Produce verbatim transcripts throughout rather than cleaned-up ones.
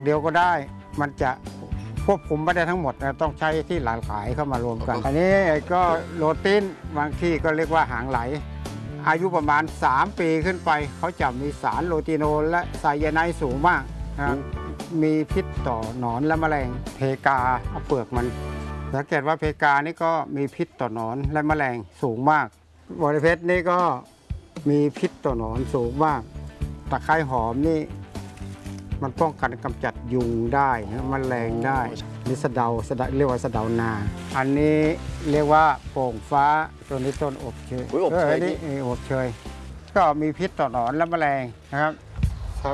เดียวก็ได้มันจะควบคุมไม่ได้ทั้งหมดนะต้องใช้ที่หลากหลายเข้ามารวมกัน อันนี้ก็โรตินบางที่ก็เรียกว่าหางไหลอายุประมาณสามปีขึ้นไปเขาจะมีสารโรติโนนและไซยาไนด์สูงมากนะครับมีพิษต่อหนอนและแมลงเพกาเอาเปลือกมันสังเกตว่าเพกานี่ก็มีพิษต่อหนอนและแมลงสูงมากบริเพชรนี่ก็มีพิษต่อหนอนสูงมากตะไคร้หอมนี่มันป้องกันกำจัดยุงได้นะแมลงได้นี่สะเดาสะเดาเรียกว่าสะเดานาอันนี้เรียกว่าโป่งฟ้าตัวนี้ต้นอบเชยอบเชยนี่อบเชยก็มีพิษต่อหนอนและแมลงนะครับครับ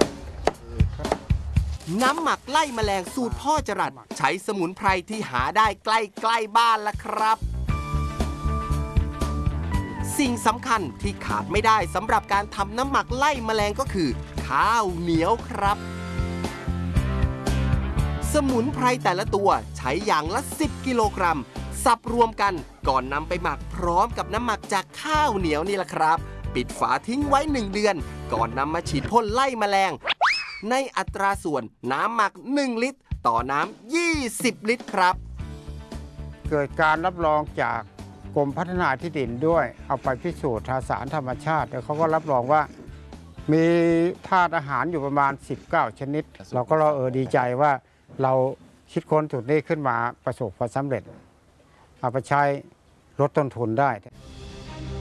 น้ำหมักไล่แมลงสูตรพ่อจรัสใช้สมุนไพรที่หาได้ใกล้ๆบ้านละครับ สิ่งสำคัญที่ขาดไม่ได้สำหรับการทำน้ำหมักไล่แมลงก็คือข้าวเหนียวครับ สมุนไพรแต่ละตัวใช้อย่างละสิบกิโลกรัมสับรวมกันก่อนนำไปหมักพร้อมกับน้ำหมักจากข้าวเหนียวนี่แหละครับปิดฝาทิ้งไว้หนึ่งเดือนก่อนนำมาฉีดพ่นไล่แมลงในอัตราส่วนน้ำหมักหนึ่งลิตรต่อน้ำยี่สิบลิตรครับเกิดการรับรองจากกรมพัฒนาที่ดินด้วยเอาไปพิสูจน์ทางสารธรรมชาติแล้วเขาก็รับรองว่ามีธาตุอาหารอยู่ประมาณสิบเก้าชนิดเราก็เราเออดีใจว่าเราคิดค้นสูตรนี้ขึ้นมาประสบความสำเร็จเอาไปใช้ลดต้นทุนได้